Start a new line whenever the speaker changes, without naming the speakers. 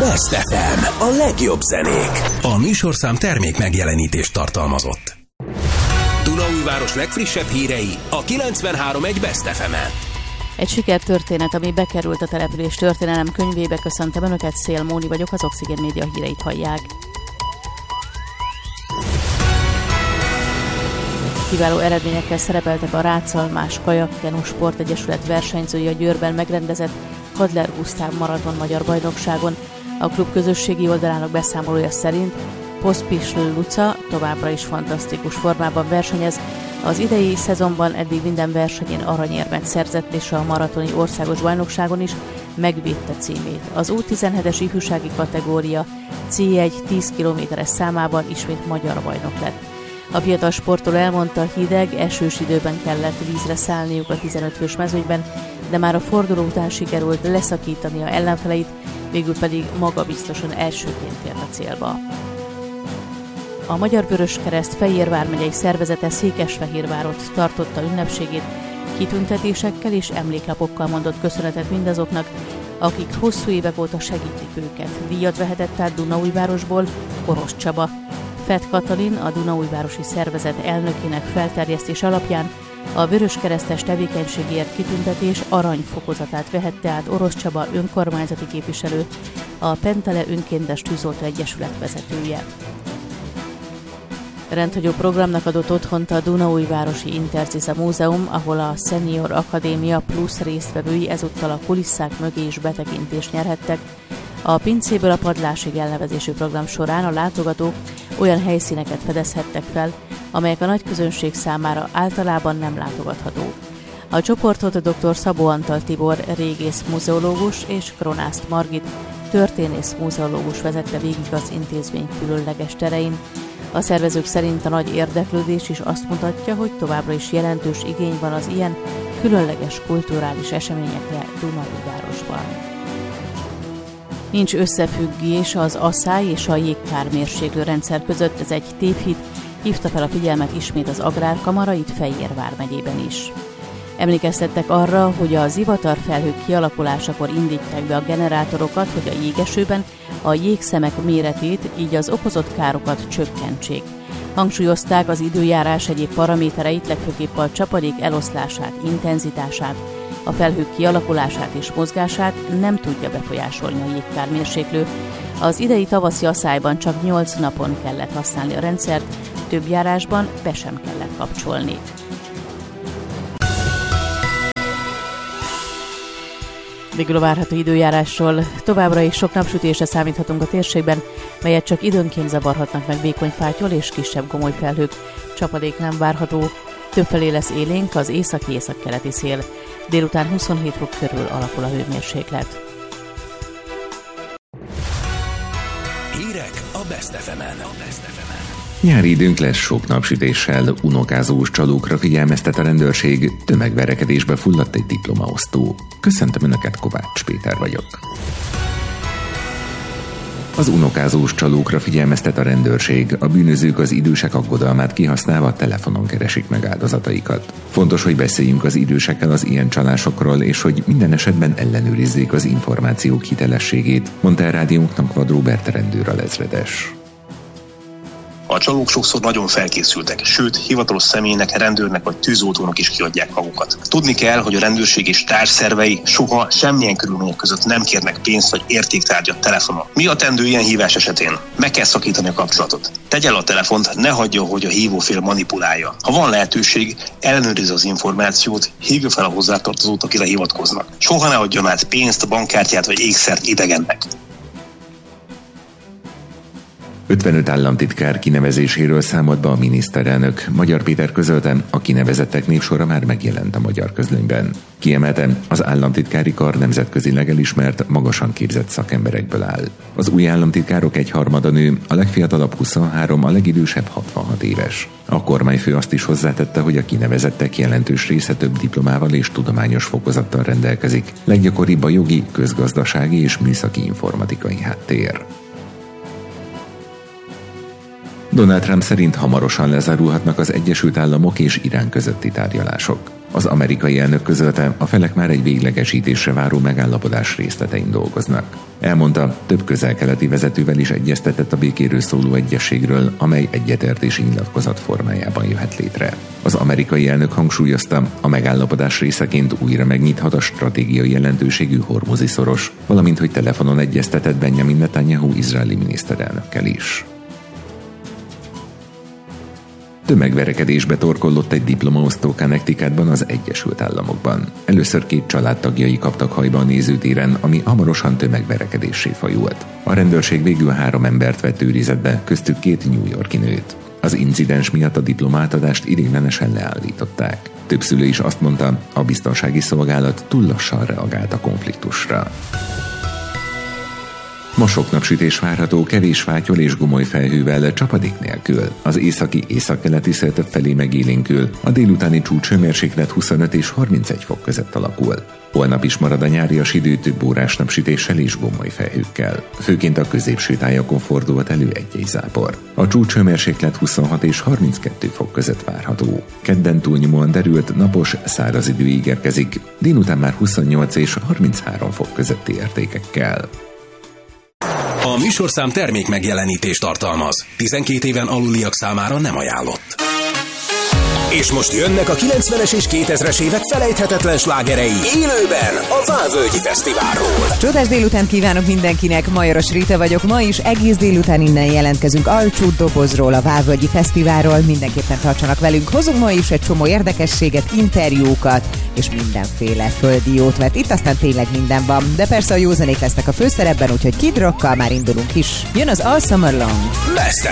Best FM, a legjobb zenék. A műsorszám termék megjelenítést tartalmazott. Dunaújváros legfrissebb hírei a 93.1 Best FM-en.
Egy sikertörténet, ami bekerült a település történelem könyvébe. Köszöntöm Önöket, Szél Móni vagyok, az Oxigén Média híreit hallják. Kiváló eredményekkel szerepeltek a Rácalmás Kajak-Kenu Sportegyesület versenyzői a Győrben megrendezett Kadler Gusztáv maraton magyar bajnokságon. A klub közösségi oldalának beszámolója szerint Poszpisl Luca továbbra is fantasztikus formában versenyez. Az idei szezonban eddig minden versenyén aranyérmet szerzett, és a maratoni országos bajnokságon is megvédte címét. Az U17-es ifjúsági kategória C1 10 km-es számában ismét magyar bajnok lett. A fiatal sportoló elmondta, hideg, esős időben kellett vízre szállniuk a 15 fős mezőnyben, de már a forduló után sikerült leszakítania ellenfeleit, végül pedig magabiztosan elsőként ért a célba. A Magyar Vöröskereszt Fejér vármegyei szervezete Székesfehérvárot tartotta ünnepségét, kitüntetésekkel és emléklapokkal mondott köszönetet mindazoknak, akik hosszú évek óta segítik őket. Díjat vehetett át Dunaújvárosból Orosz Csaba. Fett Katalin, a Dunaújvárosi Szervezet elnökének felterjesztés alapján a vöröskeresztes tevékenységért kitüntetés aranyfokozatát vehette át Orosz Csaba önkormányzati képviselő, a Pentele Önkéntes Tűzoltó Egyesület vezetője. Rendhagyó programnak adott otthont a Dunaújvárosi Interziza Múzeum, ahol a Senior Akadémia plusz résztvevői ezúttal a kulisszák mögé is betekintést nyerhettek. A pincéből a padlásig elnevezésű program során a látogatók olyan helyszíneket fedezhettek fel, amelyek a nagy közönség számára általában nem látogathatók. A csoportot dr. Szabó Antal Tibor régész muzeológus és Kronászt Margit történész muzeológus vezette végig az intézmény különleges terein. A szervezők szerint a nagy érdeklődés is azt mutatja, hogy továbbra is jelentős igény van az ilyen különleges kulturális eseményekre Dunaújvárosban. Nincs összefüggés az asszály és a jégkármérséklő rendszer között, ez egy tévhit, hívta fel a figyelmet ismét az Agrárkamara itt Fejér vármegyében is. Emlékeztettek arra, hogy a zivatarfelhők kialakulásakor indítják be a generátorokat, hogy a jégesőben a jégszemek méretét, így az okozott károkat csökkentsék. Hangsúlyozták az időjárás egyéb paramétereit, legfőképp a csapadék eloszlását, intenzitását, a felhők kialakulását és mozgását nem tudja befolyásolni a jégkármérséklő. Az idei tavaszi asszályban csak 8 napon kellett használni a rendszert, több járásban be sem kellett kapcsolni. Végül a várható időjárásról. Továbbra is sok napsütésre számíthatunk a térségben, melyet csak időnként zavarhatnak meg vékony fátyol és kisebb gomoly felhők. Csapadék nem várható, többfelé lesz élénk az északi-északkeleti szél. Délután 27 fok körül alakul a hőmérséklet.
Hírek a Best FM-en.
Nyári időnk lesz sok napsütéssel, unokázós csalókra figyelmeztet a rendőrség, tömegverekedésbe fulladt egy diplomaosztó. Köszöntöm Önöket, Kovács Péter vagyok. Az unokázós csalókra figyelmeztet a rendőrség, a bűnözők az idősek aggodalmát kihasználva telefonon keresik meg áldozataikat. Fontos, hogy beszéljünk az idősekkel az ilyen csalásokról, és hogy minden esetben ellenőrizzék az információk hitelességét, mondta el rádiónknak Vad Róbert rendőralezredes.
A csalók sokszor nagyon felkészültek, sőt, hivatalos személynek, rendőrnek vagy tűzoltónak is kiadják magukat. Tudni kell, hogy a rendőrség és társszervei soha semmilyen körülmények között nem kérnek pénzt vagy értéktárgyat telefonon. Mi a teendő ilyen hívás esetén? Meg kell szakítani a kapcsolatot. Tegye el a telefont, ne hagyja, hogy a hívófél manipulálja. Ha van lehetőség, ellenőrizze az információt, hívja fel a hozzátartozót, akire hivatkoznak. Soha ne adjon át pénzt, bankkártyát vagy ékszert idegennek.
55 államtitkár kinevezéséről számolt be a miniszterelnök. Magyar Péter közölte, a kinevezettek névsora már megjelent a Magyar Közlönyben. Kiemelten, az államtitkári kar nemzetközileg elismert, magasan képzett szakemberekből áll. Az új államtitkárok egyharmada nő, a legfiatalabb 23, a legidősebb 66 éves. A kormányfő azt is hozzátette, hogy a kinevezettek jelentős része több diplomával és tudományos fokozattal rendelkezik. Leggyakoribb a jogi, közgazdasági és műszaki informatikai háttér. Donald Trump szerint hamarosan lezárulhatnak az Egyesült Államok és Irán közötti tárgyalások. Az amerikai elnök közölte, a felek már egy véglegesítésre váró megállapodás részletein dolgoznak. Elmondta, több közel-keleti vezetővel is egyeztetett a békéről szóló egyezségről, amely egyetértési nyilatkozat formájában jöhet létre. Az amerikai elnök hangsúlyozta, a megállapodás részeként újra megnyithat a stratégiai jelentőségű hormuzi szoros, valamint hogy telefonon egyeztetett Benjamin Netanyahu izraeli miniszterelnökkel is. Tömegverekedésbe torkollott egy diplomaosztó Connecticutban az Egyesült Államokban. Először 2 családtagjai kaptak hajba a nézőtéren, ami hamarosan tömegverekedéssé fajult. A rendőrség végül 3 embert vett őrizetbe, köztük 2 New York-i nőt. Az incidens miatt a diplomátadást ideiglenesen leállították. Több szülő is azt mondta, a biztonsági szolgálat túl lassan reagált a konfliktusra. Ma sok napsütés várható, kevés fátyol és gomoly felhővel, csapadék nélkül. Az északi északkeleti szél több felé megélénkül, a délutáni csúcshőmérséklet 25 és 31 fok között alakul. Holnap is marad a nyárias idő több órás napsütéssel és gomoly felhőkkel. Főként a középső tájakon fordulhat elő egy-egy zápor. A csúcshőmérséklet 26 és 32 fok között várható. Kedden túlnyomóan derült, napos, száraz idő ígérkezik, délután már 28 és 33 fok közötti értékekkel.
A műsorszám termék megjelenítést tartalmaz. 12 éven aluliak számára nem ajánlott. És most jönnek a 90-es és 2000-es évek felejthetetlen slágerei élőben a Várvölgyi Fesztiválról.
Csodás délután kívánok mindenkinek, Majoros Rita vagyok. Ma is egész délután innen jelentkezünk Alcsú dobozról, a Várvölgyi Fesztiválról. Mindenképpen tartsanak velünk. Hozunk ma is egy csomó érdekességet, interjúkat és mindenféle földi jót, mert itt aztán tényleg minden van. De persze a józanék lesznek a főszerepben, úgyhogy Kid Rockkal már indulunk is. Jön az All Summer Long.
Best